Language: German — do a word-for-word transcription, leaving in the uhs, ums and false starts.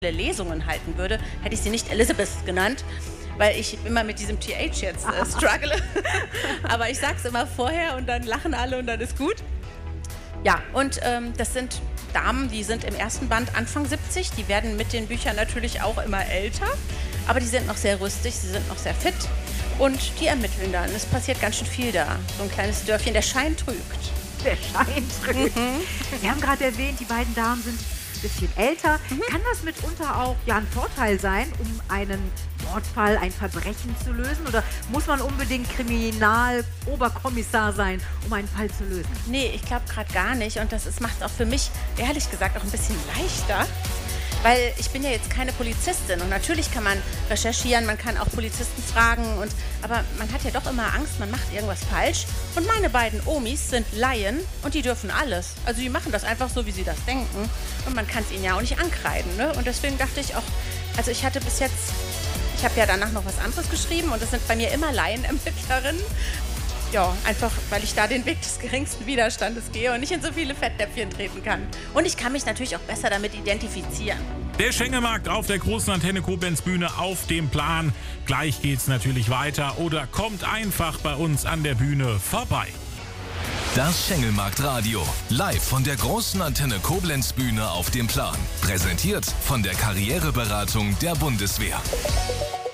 Lesungen halten würde, hätte ich sie nicht Elizabeth genannt, weil ich immer mit diesem T H jetzt äh, struggle. Aber ich sag's immer vorher und dann lachen alle und dann ist gut. Ja, und ähm, das sind Damen, die sind im ersten Band Anfang siebzig, die werden mit den Büchern natürlich auch immer älter, aber die sind noch sehr rüstig, sie sind noch sehr fit und die ermitteln dann. Es passiert ganz schön viel da. So ein kleines Dörfchen, der Schein trügt. Der Schein trügt. Mhm. Sie haben gerade erwähnt, die beiden Damen sind ein bisschen älter. Mhm. Kann das mitunter auch ja, ein Vorteil sein, um einen Mordfall, ein Verbrechen zu lösen? Oder muss man unbedingt Kriminaloberkommissar sein, um einen Fall zu lösen? Nee, ich glaube gerade gar nicht. Und das macht es auch für mich, ehrlich gesagt, auch ein bisschen leichter. Weil ich bin ja jetzt keine Polizistin und natürlich kann man recherchieren, man kann auch Polizisten fragen, und, aber man hat ja doch immer Angst, man macht irgendwas falsch. Und meine beiden Omis sind Laien und die dürfen alles. Also die machen das einfach so, wie sie das denken, und man kann es ihnen ja auch nicht ankreiden. Ne? Und deswegen dachte ich auch, also ich hatte bis jetzt, ich habe ja danach noch was anderes geschrieben und das sind bei mir immer Laienermittlerinnen. Ja, einfach, weil ich da den Weg des geringsten Widerstandes gehe und nicht in so viele Fettnäpfchen treten kann. Und ich kann mich natürlich auch besser damit identifizieren. Der Schengelmarkt auf der großen Antenne Koblenz Bühne auf dem Plan. Gleich geht's natürlich weiter, oder kommt einfach bei uns an der Bühne vorbei. Das Schengelmarkt-Radio, live von der großen Antenne Koblenz Bühne auf dem Plan. Präsentiert von der Karriereberatung der Bundeswehr.